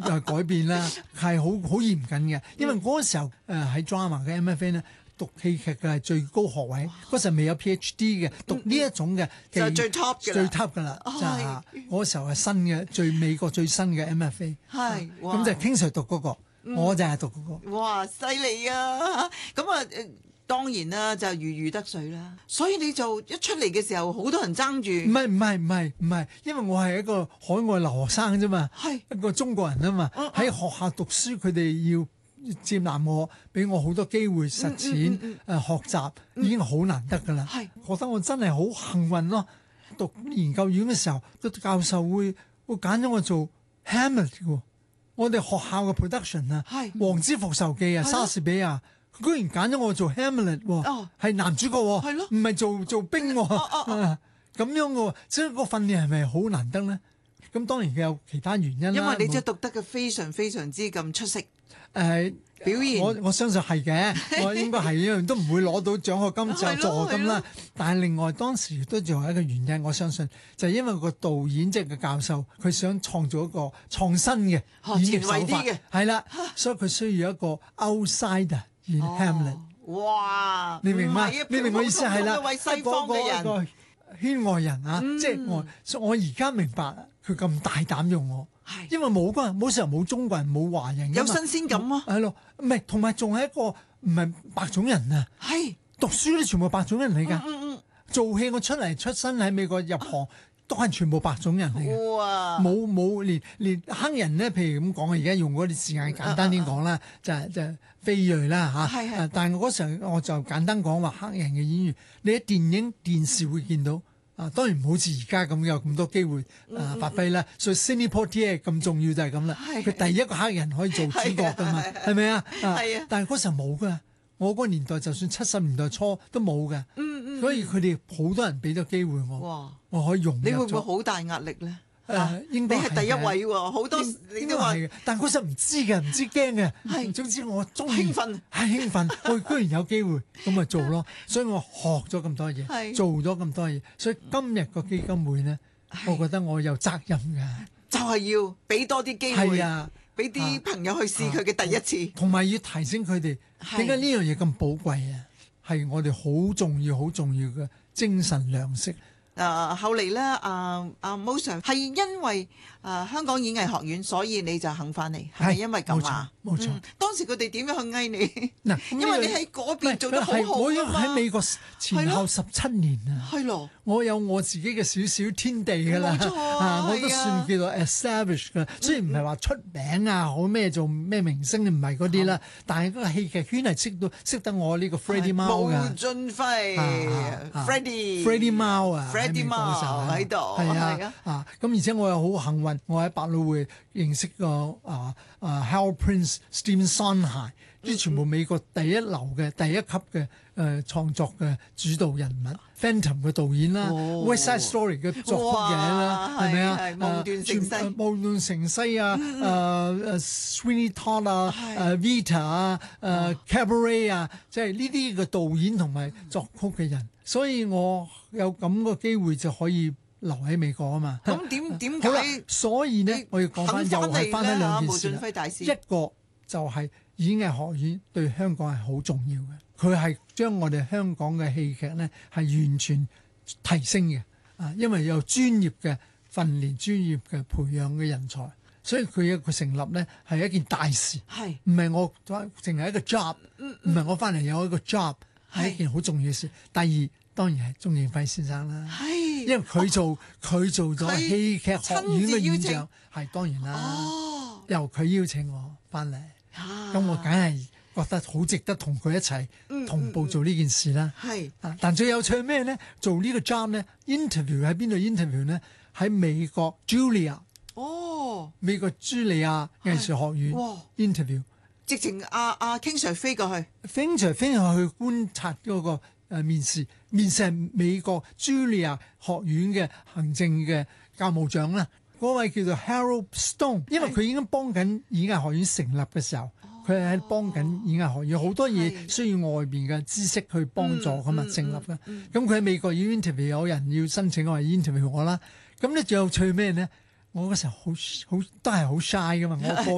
改變啦，係好嚴謹嘅。因為嗰個時候喺 drama 嘅 MFA 咧，讀戲劇嘅係最高學位，嗰時候未有 PhD 嘅，讀呢一種嘅就係最 top 嘅啦， 最 top 㗎啦，就係嗰個時候係新嘅美國最新嘅 MFA， 係咁就King Sir讀嗰個，我就係讀嗰個。 哇！犀利啊！咁啊當然啦，就如魚得水啦。所以你就一出嚟嘅時候，好多人爭住。 唔係，因為我係一個海外留學生啫嘛， 係一個中國人啊嘛，喺學校讀書，佢哋要接納我，俾我好多機會實踐學習，已經好難得㗎啦。覺得我真係好幸運咯。讀研究院嘅時候，個教授會揀咗我做 Hamlet 喎。我哋學校嘅 production 啊，《王之復仇記》啊，莎士比亞。居然揀咗我做 Hamlet 喎，係男主角喎，唔係做兵喎，咁樣嘅，所以個訓練係咪好難得咧？咁當然佢有其他原因啦。 因為你真係讀得嘅非常非常之咁出色，表現我相信係嘅，我應該係因為都唔會攞到獎學金就助學金啦。但係另外當時都仲有一個原因，我相信就係因為個導演即係個教授，佢想創造一個創新嘅演繹手法，係啦，所以佢需要一個 outsider。Hamlet， 哇！ 你明嗎？你明我意思係啦， 為西方嘅人， 個圈外人啊，即係我而家明白佢咁大膽用我，因為冇時候冇中國人冇華人， 有新鮮感啊， 係咯，唔係同埋仲係一個唔係白種人啊， 係讀書都全部白種人嚟㗎，做戲我出身喺美國入行。都係全部白種人嚟嘅，冇連黑人咧，譬如咁講啊，而家用嗰啲字眼簡單啲講啦，就非裔啦嚇。但係我嗰時候我就簡單講話黑人嘅演員，你喺電影電視會見到啊，當然唔好似而家咁有咁多機會發揮啦。所以 Sidney Poitier 咁重要就係咁啦，佢第一個黑人可以做主角㗎嘛，係咪啊？但係嗰時候冇㗎。我嗰個年代就算70年代初都冇嘅，所以佢哋好多人俾咗機會我，我可以融入咗。 你會唔會好大壓力咧？ 應該你係第一位喎，好多你都話， 但嗰時唔知嘅，唔知驚嘅，係總之我中意興奮， 係興奮，我居然有機會咁咪做咯，所以我學咗咁多嘢，做咗咁多嘢，所以今日個基金會咧，我覺得我有責任嘅， 就係要俾多啲機會。俾啲朋友去試佢嘅第一次， 同埋要提醒佢哋點解呢樣嘢咁寶貴啊？係我哋好重要嘅精神糧食。 後嚟咧，阿 Mo Sir 係因為香港演藝學院，所以你就肯翻嚟，係咪因為咁啊？ 冇錯。 當時佢哋點樣去翳你？ 嗱， 因為你喺嗰邊做得好好我喺美國前後17年啊， 係咯， 我有我自己嘅少少天地㗎啦，我都算叫做 established 㗎。雖然唔係話出名啊，好咩做咩明星唔係嗰啲啦，但係嗰個戲劇圈係識得我呢個 Freddie Mau 㗎。 毛俊輝 Freddie Mau 啊。 啲貓喺度， 係啊，咁而且我又好幸運，我喺百老匯認識個Harold Prince、Stephen Sondheim，啲全部美國第一流嘅第一級嘅創作嘅主導人物，Phantom 嘅導演啦，West Side Story 嘅作曲嘅啦，係咪啊？夢斷城西啊，Sweeney Todd 啊，Vita 啊，Cabaret 啊，即係呢啲嘅導演同埋作曲嘅人。所以我有咁個機會就可以留喺美國啊嘛。 咁點解？ 所以呢，我要講翻又係翻一兩件事。 毛俊輝大師， 一個就係演藝學院對香港係好重要嘅，佢係將我哋香港嘅戲劇呢係完全提升嘅啊，因為有專業嘅訓練、專業嘅培養嘅人才，所以佢一個成立呢係一件大事，唔係我淨係一個 job，唔係我翻嚟有一個 job。係一件好重要嘅事。第二當然係鍾景輝先生啦，因為佢做咗戲劇學院嘅院長，係當然啦。由佢邀請我翻嚟，咁我梗係覺得好值得同佢一齊同步做呢件事啦。但最有趣係咩呢？做呢個 job 呢 interview 喺邊度 interview 呢？喺美國 Julia， 美國茱莉亞藝術學院 interview。 直情阿 King Sir 飛過去 ，King Sir 飛去觀察嗰個面試係美國茱莉亞學院嘅行政嘅教務長啦。嗰位叫做 Harold Stone， 因為佢已經幫緊演藝學院成立嘅時候，佢係喺幫緊演藝學院好多嘢需要外邊嘅知識去幫助咁嘛成立嘅。咁佢喺美國要 interview 有人要申請我係 interview 我啦。咁咧最有趣咩呢？我嗰時候好都係好 shy 噶嘛，我